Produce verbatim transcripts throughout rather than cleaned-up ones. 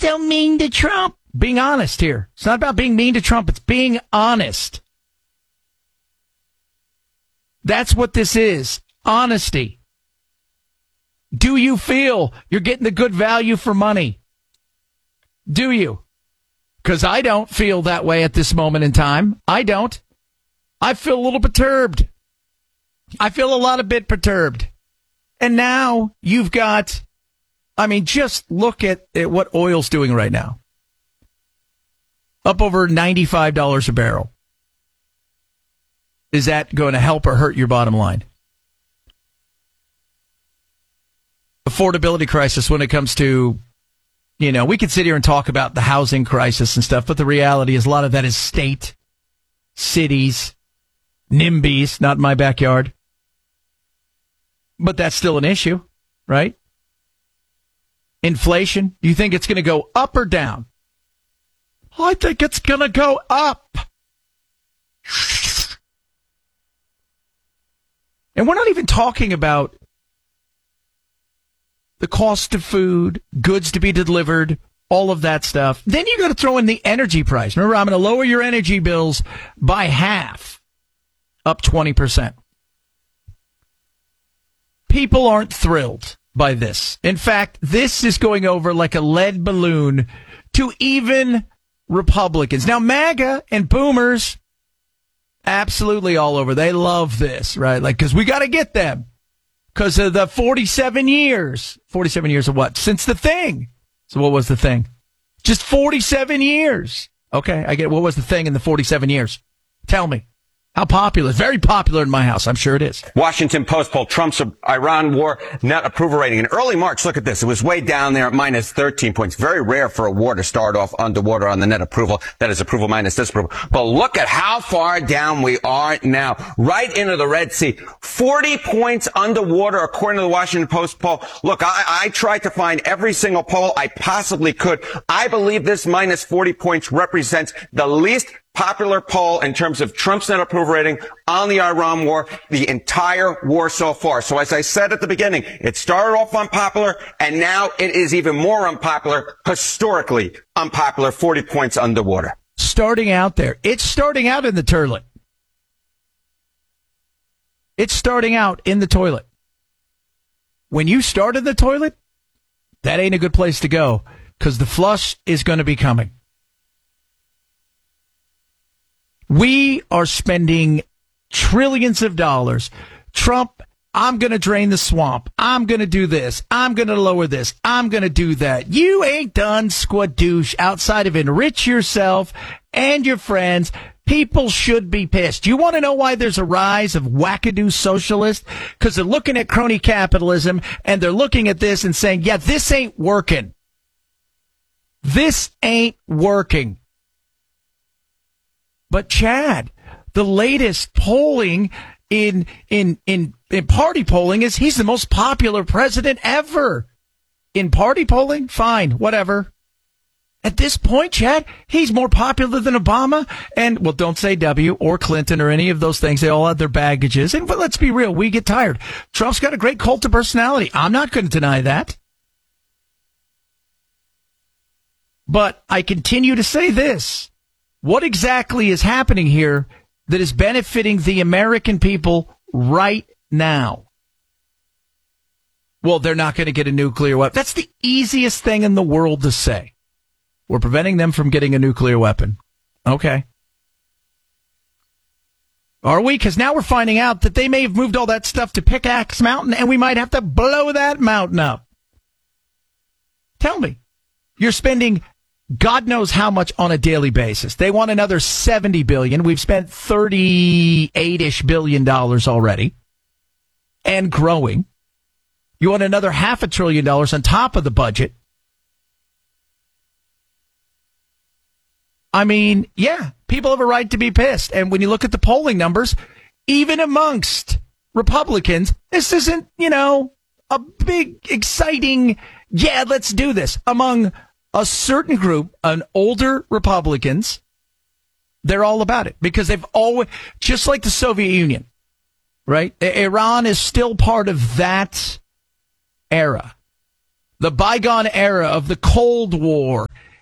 so mean to Trump. Being honest here. It's not about being mean to Trump. It's being honest. That's what this is. Honesty. Do you feel you're getting the good value for money? Do you? Because I don't feel that way at this moment in time. I don't. I feel a little perturbed. I feel a lot of bit perturbed. And now you've got, I mean, just look at, at what oil's doing right now. Up over ninety-five dollars a barrel. Is that going to help or hurt your bottom line? Affordability crisis when it comes to, you know, we could sit here and talk about the housing crisis and stuff, but the reality is a lot of that is state, cities, NIMBYs, not my backyard. But that's still an issue, right? Inflation, you think it's going to go up or down? I think it's going to go up. And we're not even talking about the cost of food, goods to be delivered, all of that stuff. Then you got to throw in the energy price. Remember, I'm going to lower your energy bills by half, up twenty percent. People aren't thrilled by this. In fact, this is going over like a lead balloon to even Republicans. Now, MAGA and boomers, absolutely all over. They love this, right? Like, because we got to get them. Because of the forty-seven years. forty-seven years of what? Since the thing. So what was the thing? Just forty-seven years. Okay, I get it. What was the thing in the forty-seven years? Tell me. How popular? Very popular in my house. I'm sure it is. Washington Post poll, Trump's Iran war net approval rating. In early March, look at this. It was way down there at minus thirteen points. Very rare for a war to start off underwater on the net approval. That is approval minus disapproval. But look at how far down we are now. Right into the Red Sea. forty points underwater, according to the Washington Post poll. Look, I, I tried to find every single poll I possibly could. I believe this minus forty points represents the least popular poll in terms of Trump's net approval rating on the Iran war, the entire war so far. So as I said at the beginning, it started off unpopular, and now it is even more unpopular, historically unpopular, forty points underwater. Starting out there. It's starting out in the toilet. It's starting out in the toilet. When you start in the toilet, that ain't a good place to go, because the flush is going to be coming. We are spending trillions of dollars. Trump, I'm going to drain the swamp. I'm going to do this. I'm going to lower this. I'm going to do that. You ain't done squadoosh outside of enrich yourself and your friends. People should be pissed. You want to know why there's a rise of wackadoo socialists? Because they're looking at crony capitalism and they're looking at this and saying, yeah, this ain't working. This ain't working. But Chad, the latest polling in, in, in, in party polling is he's the most popular president ever. In party polling, fine, whatever. At this point, Chad, he's more popular than Obama. And, well, don't say W or Clinton or any of those things. They all have their baggages. And but let's be real, we get tired. Trump's got a great cult of personality. I'm not going to deny that. But I continue to say this. What exactly is happening here that is benefiting the American people right now? Well, they're not going to get a nuclear weapon. That's the easiest thing in the world to say. We're preventing them from getting a nuclear weapon. Okay. Are we? Because now we're finding out that they may have moved all that stuff to Pickaxe Mountain, and we might have to blow that mountain up. Tell me. You're spending God knows how much on a daily basis. They want another seventy billion dollars. We've spent thirty-eight-ish billion dollars already and growing. You want another half a trillion dollars on top of the budget. I mean, yeah, people have a right to be pissed. And when you look at the polling numbers, even amongst Republicans, this isn't, you know, a big, exciting, yeah, let's do this. Among a certain group, an older Republicans, they're all about it because they've always, just like the Soviet Union, right? Iran is still part of that era. The bygone era of the Cold War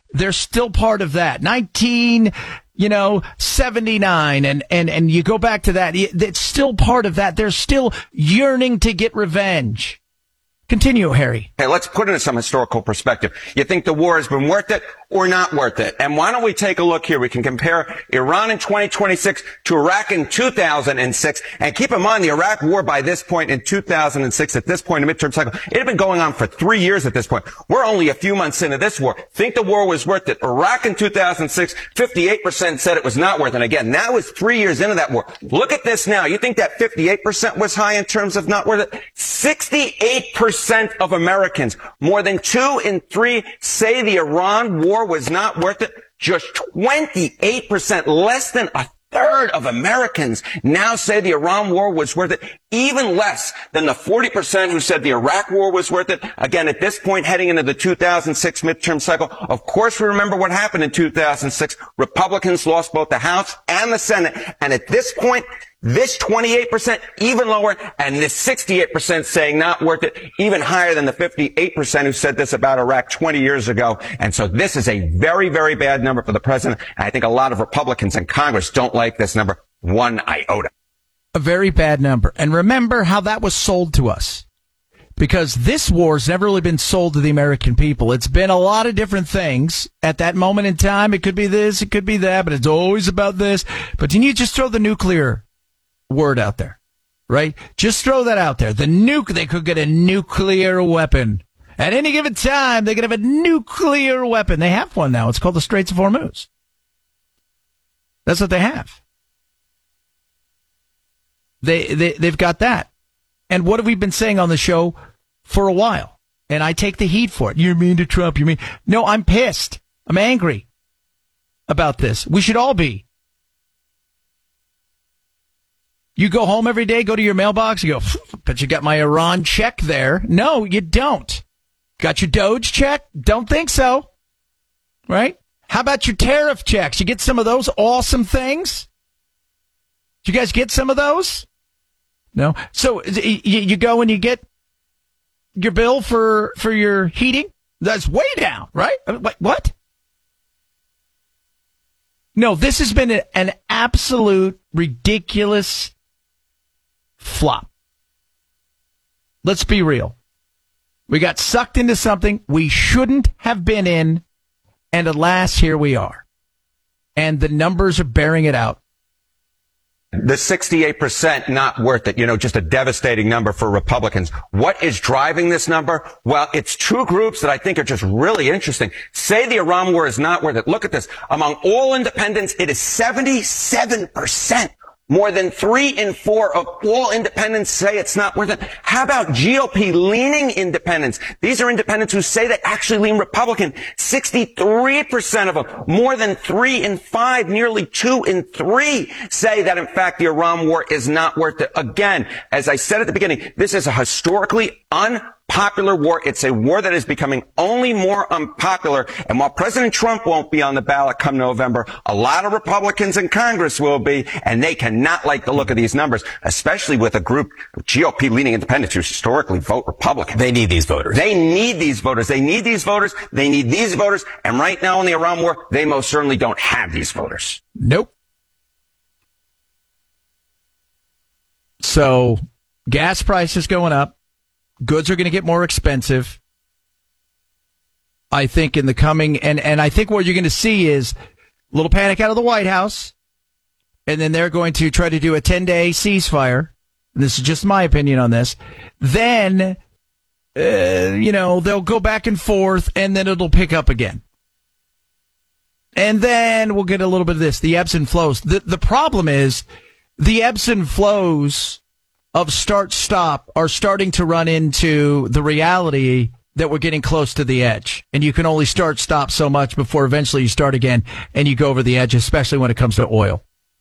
they're still part of that. nineteen, you know, seventy-nine, and, and, and you go back to that. It's still part of that. They're still yearning to get revenge. Continue, Harry. Okay, let's put it in some historical perspective. You think the war has been worth it or not worth it? And why don't we take a look here? We can compare Iran in twenty twenty-six to Iraq in two thousand six. And keep in mind, the Iraq war by this point in two thousand six, at this point in the midterm cycle, it had been going on for three years at this point. We're only a few months into this war. Think the war was worth it. Iraq in two thousand six, fifty-eight percent said it was not worth it. And again, that was three years into that war. Look at this now. You think that fifty-eight percent was high in terms of not worth it? sixty-eight percent of Americans, more than two in three, say the Iran war was not worth it. Just twenty-eight percent, less than a third of Americans now say the Iran war was worth it. Even less than the forty percent who said the Iraq war was worth it. Again, at this point, heading into the two thousand six midterm cycle, of course, we remember what happened in two thousand six. Republicans lost both the House and the Senate. And at this point, this twenty-eight percent, even lower, and this sixty-eight percent saying not worth it, even higher than the fifty-eight percent who said this about Iraq twenty years ago. And so this is a very, very bad number for the president. And I think a lot of Republicans in Congress don't like this number one iota. A very bad number. And remember how that was sold to us. Because this war's never really been sold to the American people. It's been a lot of different things. At that moment in time, it could be this, it could be that, but it's always about this. But then you just throw the nuclear word out there, right? Just throw that out there. The nuke, they could get a nuclear weapon. At any given time, they could have a nuclear weapon. They have one now. It's called the Straits of Hormuz. That's what they have. They, they, they've got that. And what have we been saying on the show for a while? And I take the heat for it. You're mean to Trump. You mean? No, I'm pissed. I'm angry about this. We should all be. You go home every day, go to your mailbox, you go, but you got my Iran check there. No, you don't. Got your Doge check? Don't think so. Right? How about your tariff checks? You get some of those awesome things? Did you guys get some of those? No? So you go and you get your bill for, for your heating? That's way down, right? What? No, this has been an absolute ridiculous flop. Let's be real. We got sucked into something we shouldn't have been in, and alas, here we are. And the numbers are bearing it out. The sixty-eight percent not worth it, you know, just a devastating number for Republicans. What is driving this number? Well, it's two groups that I think are just really interesting. Say the Iran war is not worth it. Look at this. Among all independents, it is seventy-seven percent. More than three in four of all independents say it's not worth it. How about G O P-leaning independents? These are independents who say they actually lean Republican. sixty-three percent of them, more than three in five, nearly two in three, say that, in fact, the Iran war is not worth it. Again, as I said at the beginning, this is a historically unpopular war. It's a war that is becoming only more unpopular. And while President Trump won't be on the ballot come November, a lot of Republicans in Congress will be, and they cannot like the look of these numbers, especially with a group of G O P-leaning independents who historically vote Republican. They need these voters. They need these voters. They need these voters. They need these voters. And right now in the Iran war, they most certainly don't have these voters. Nope. So gas prices going up. Goods are going to get more expensive. I think in the coming, and, and I think what you're going to see is a little panic out of the White House, and then they're going to try to do a ten-day ceasefire. This is just my opinion on this. Then, uh, you know, they'll go back and forth, and then it'll pick up again. And then we'll get a little bit of this, the ebbs and flows. The, the problem is the ebbs and flows of start-stop are starting to run into the reality that we're getting close to the edge. And you can only start-stop so much before eventually you start again and you go over the edge, especially when it comes to oil.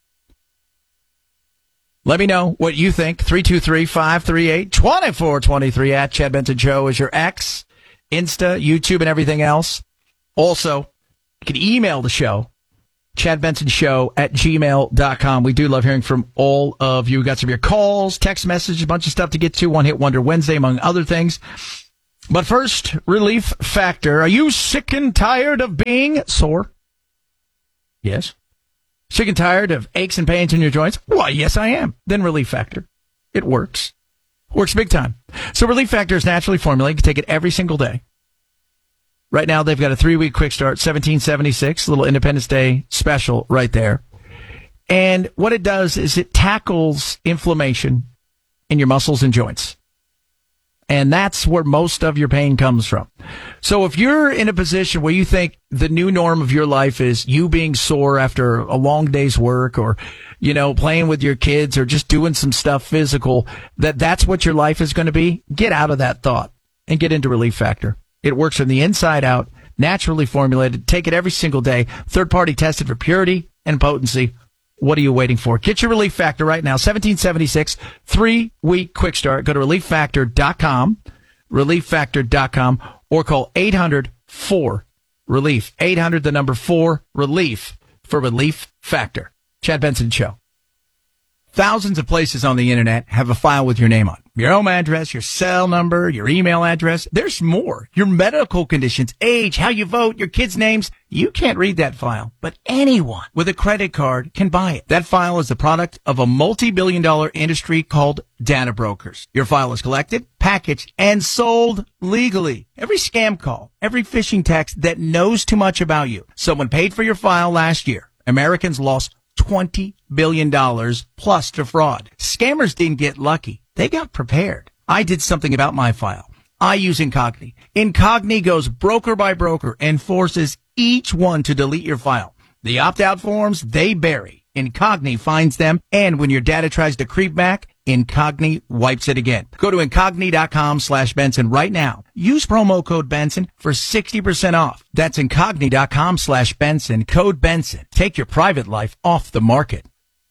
Let me know what you think. three two three, five three eight, two four two three at Chad Benson Show is your X, Insta, YouTube, and everything else. Also, you can email the show. Chad Benson Show at gmail dot com. We do love hearing from all of you. We got some of your calls, text messages, a bunch of stuff to get to. One Hit Wonder Wednesday, among other things. But first, Relief Factor. Are you sick and tired of being sore? Yes. Sick and tired of aches and pains in your joints? Why, yes, I am. Then Relief Factor. It works. Works big time. So Relief Factor is naturally formulated. You can take it every single day. Right now, they've got a three-week quick start, seventeen seventy-six, little Independence Day special right there. And what it does is it tackles inflammation in your muscles and joints. And that's where most of your pain comes from. So if you're in a position where you think the new norm of your life is you being sore after a long day's work, or, you know, playing with your kids, or just doing some stuff physical, that that's what your life is going to be, get out of that thought and get into Relief Factor. It works from the inside out, naturally formulated. Take it every single day. Third party tested for purity and potency. What are you waiting for? Get your Relief Factor right now. seventeen seventy-six, three-week quick start. Go to relief factor dot com, relief factor dot com, or call eight hundred four relief. eight hundred, the number four, relief for Relief Factor. Chad Benson Show. Thousands of places on the internet have a file with your name on. Your home address, your cell number, your email address. There's more. Your medical conditions, age, how you vote, your kids' names. You can't read that file, but anyone with a credit card can buy it. That file is the product of a multi-billion dollar industry called data brokers. Your file is collected, packaged, and sold legally. Every scam call, every phishing text that knows too much about you. Someone paid for your file last year. Americans lost twenty billion dollars plus to fraud. Scammers didn't get lucky. They got prepared. I did something about my file. I use Incogni. Incogni goes broker by broker and forces each one to delete your file. The opt-out forms, they bury. Incogni finds them, and when your data tries to creep back, Incogni wipes it again. Go to Incogni.com slash Benson right now. Use promo code Benson for sixty percent off. That's Incogni.com slash Benson. Code Benson. Take your private life off the market.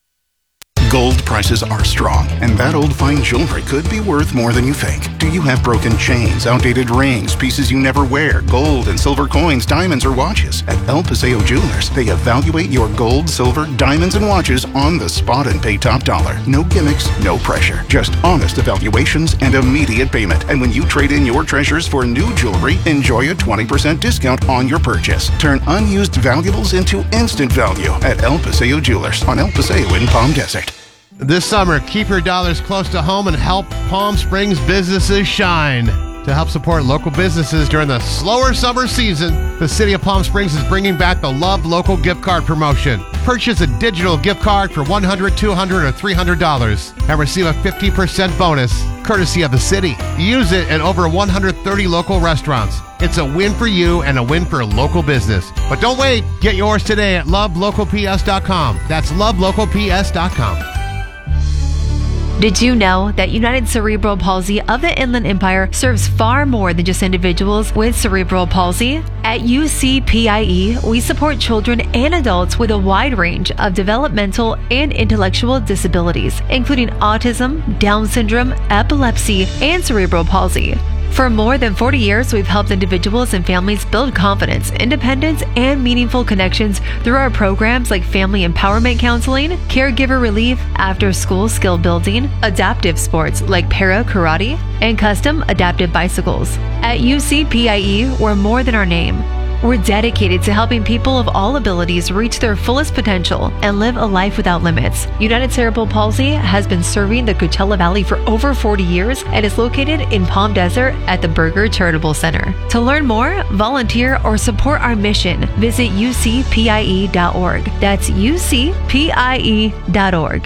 Gold prices are strong, and that old fine jewelry could be worth more than you think. Do you have broken chains, outdated rings, pieces you never wear, gold and silver coins, diamonds, or watches? At El Paseo Jewelers, they evaluate your gold, silver, diamonds, and watches on the spot and pay top dollar. No gimmicks, no pressure. Just honest evaluations and immediate payment. And when you trade in your treasures for new jewelry, enjoy a twenty percent discount on your purchase. Turn unused valuables into instant value at El Paseo Jewelers on El Paseo in Palm Desert. This summer, keep your dollars close to home and help Palm Springs businesses shine. To help support local businesses during the slower summer season, the City of Palm Springs is bringing back the Love Local gift card promotion. Purchase a digital gift card for one hundred dollars, two hundred dollars, or three hundred dollars and receive a fifty percent bonus, courtesy of the city. Use it in over one hundred thirty local restaurants. It's a win for you and a win for local business. But don't wait. Get yours today at love local p s dot com. That's love local p s dot com. Did you know that United Cerebral Palsy of the Inland Empire serves far more than just individuals with cerebral palsy? At U C P I E, we support children and adults with a wide range of developmental and intellectual disabilities, including autism, Down syndrome, epilepsy, and cerebral palsy. For more than forty years, we've helped individuals and families build confidence, independence, and meaningful connections through our programs like Family Empowerment Counseling, Caregiver Relief, After-School Skill Building, adaptive sports like para karate, and custom adaptive bicycles. At U C P I E, we're more than our name. We're dedicated to helping people of all abilities reach their fullest potential and live a life without limits. United Cerebral Palsy has been serving the Coachella Valley for over forty years and is located in Palm Desert at the Berger Charitable Center. To learn more, volunteer, or support our mission, visit u c p i e dot org. That's u c p i e dot org.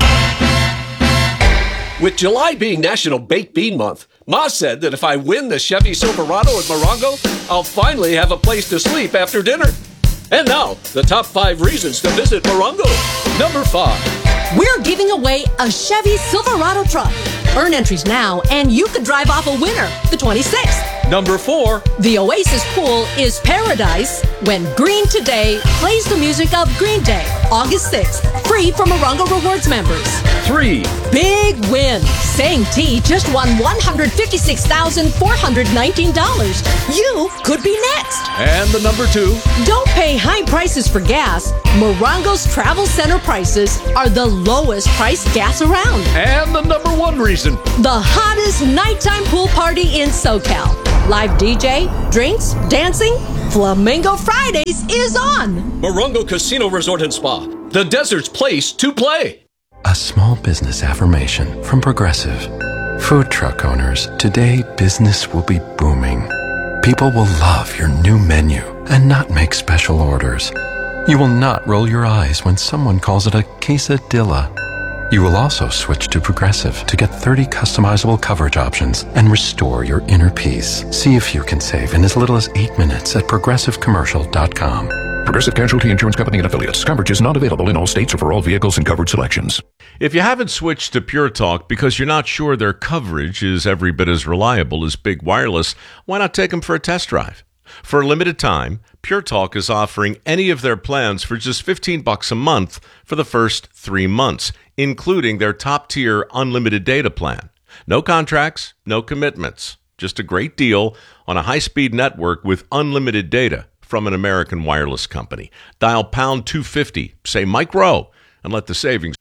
With July being National Baked Bean Month, Ma said that if I win the Chevy Silverado at Morongo, I'll finally have a place to sleep after dinner. And now, the top five reasons to visit Morongo. Number five. We're giving away a Chevy Silverado truck. Earn entries now, and you could drive off a winner the twenty-sixth. Number four. The Oasis Pool is paradise when Green Today plays the music of Green Day, August sixth, free for Morongo Rewards members. Three. Big win. Sang T just won one hundred fifty-six thousand four hundred nineteen dollars. You could be next. And the number two. Don't pay high prices for gas. Morongo's Travel Center prices are the lowest priced gas around. And the number one reason. The hottest nighttime pool party in SoCal. Live D J, drinks, dancing, Flamingo Fridays is on. Morongo Casino Resort and Spa. The desert's place to play. A small business affirmation from Progressive. Food truck owners, today business will be booming. People will love your new menu and not make special orders. You will not roll your eyes when someone calls it a quesadilla. You will also switch to Progressive to get thirty customizable coverage options and restore your inner peace. See if you can save in as little as eight minutes at progressive commercial dot com. Progressive Casualty Insurance Company and Affiliates. Coverage is not available in all states or for all vehicles and covered selections. If you haven't switched to Pure Talk because you're not sure their coverage is every bit as reliable as Big Wireless, why not take them for a test drive? For a limited time, Pure Talk is offering any of their plans for just fifteen bucks a month for the first three months, including their top-tier unlimited data plan. No contracts, no commitments. Just a great deal on a high-speed network with unlimited data from an American wireless company. Dial pound two fifty, say Mike Rowe, and let the savings.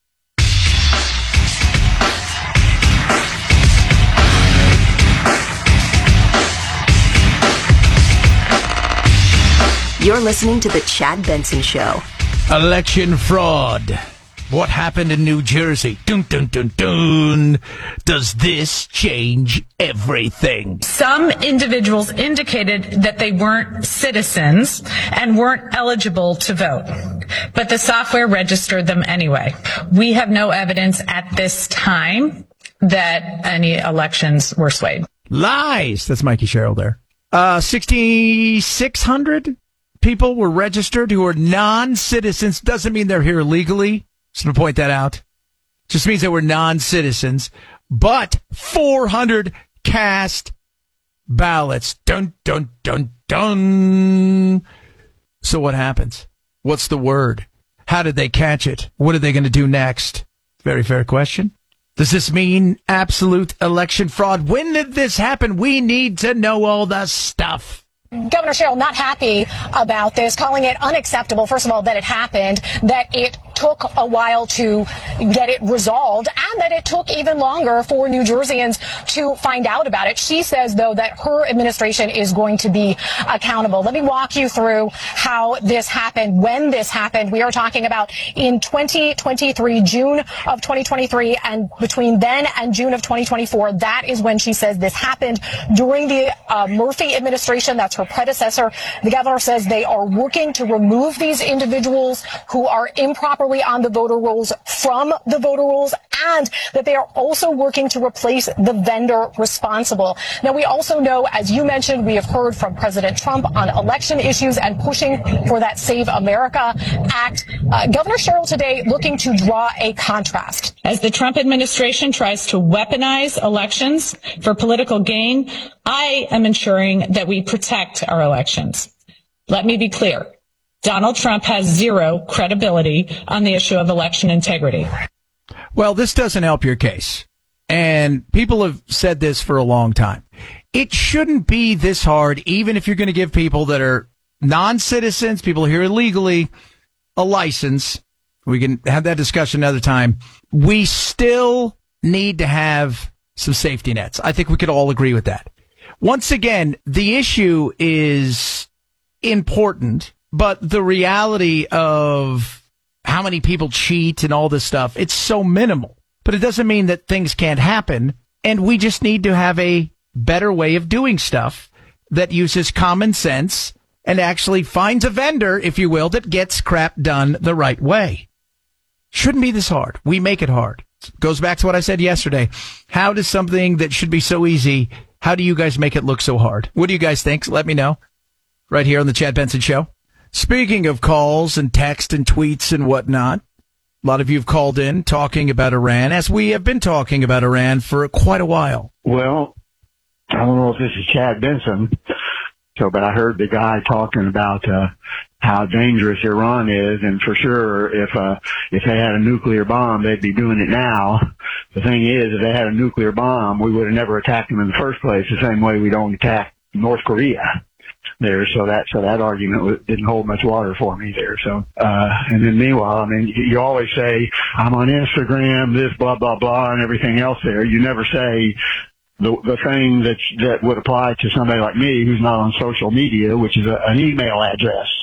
You're listening to The Chad Benson Show. Election fraud. What happened in New Jersey? Dun, dun, dun, dun. Does this change everything? Some individuals indicated that they weren't citizens and weren't eligible to vote, but the software registered them anyway. We have no evidence at this time that any elections were swayed. Lies. That's Mikey Sherrill there. Uh, sixty-six hundred people were registered who are non-citizens. Doesn't mean they're here legally. Just going to point that out. Just means they were non-citizens. But four hundred cast ballots. Dun, dun, dun, dun. So what happens? What's the word? How did they catch it? What are they going to do next? Very fair question. Does this mean absolute election fraud? When did this happen? We need to know all the stuff. Governor Sherrill not happy about this, calling it unacceptable, first of all, that it happened, that it took a while to get it resolved, and that it took even longer for New Jerseyans to find out about it. She says, though, that her administration is going to be accountable. Let me walk you through how this happened, when this happened. We are talking about in twenty twenty-three, June of twenty twenty-three, and between then and June of twenty twenty-four, that is when she says this happened during the uh, Murphy administration. That's her predecessor. The governor says they are working to remove these individuals who are improperly on the voter rolls from the voter rolls, and that they are also working to replace the vendor responsible. Now, we also know, as you mentioned, we have heard from President Trump on election issues and pushing for that Save America Act. Uh, Governor Sherrill today looking to draw a contrast. As the Trump administration tries to weaponize elections for political gain, I am ensuring that we protect our elections. Let me be clear. Donald Trump has zero credibility on the issue of election integrity. Well, this doesn't help your case. And people have said this for a long time. It shouldn't be this hard, even if you're going to give people that are non-citizens, people here illegally, a license. We can have that discussion another time. We still need to have some safety nets. I think we could all agree with that. Once again, the issue is important, but the reality of how many people cheat and all this stuff, it's so minimal. But it doesn't mean that things can't happen, and we just need to have a better way of doing stuff that uses common sense and actually finds a vendor, if you will, that gets crap done the right way. Shouldn't be this hard. We make it hard. Goes back to what I said yesterday. How does something that should be so easy, how do you guys make it look so hard? What do you guys think? Let me know. Right here on the Chad Benson Show. Speaking of calls and text and tweets and whatnot, a lot of you have called in talking about Iran, as we have been talking about Iran for quite a while. Well, I don't know if this is Chad Benson, so, but I heard the guy talking about, uh, how dangerous Iran is, and for sure, if, uh, if they had a nuclear bomb, they'd be doing it now. The thing is, if they had a nuclear bomb, we would have never attacked them in the first place, the same way we don't attack North Korea there. So that, so that argument didn't hold much water for me there. So, uh, and then meanwhile, I mean, you always say, I'm on Instagram, this, blah, blah, blah, and everything else there. You never say, The, the thing that that would apply to somebody like me who's not on social media, which is a, an email address.